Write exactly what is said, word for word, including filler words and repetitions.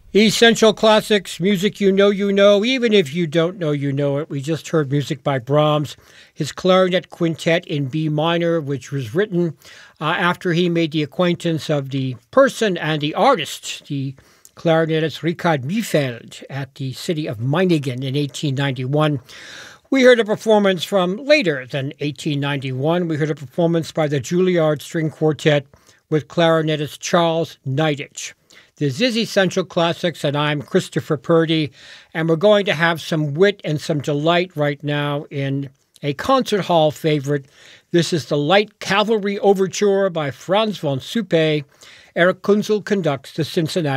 Essential Classics, music you know you know, even if you don't know you know it. We just heard music by Brahms, his clarinet quintet in B minor, which was written uh, after he made the acquaintance of the person and the artist, the clarinetist Richard Mühlfeld, at the city of Meiningen in eighteen ninety-one. We heard a performance from later than eighteen ninety-one. We heard a performance by the Juilliard String Quartet with clarinetist Charles Neidich. This is Essential Classics, and I'm Christopher Purdy, and we're going to have some wit and some delight right now in a concert hall favorite. This is the Light Cavalry Overture by Franz von Suppe. Eric Kunzel conducts the Cincinnati